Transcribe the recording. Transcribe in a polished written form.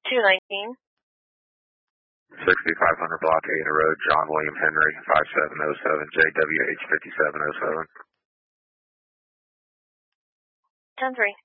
219. 6500 Block 8 Road, John William Henry, 5707, JWH 5707. 10-3.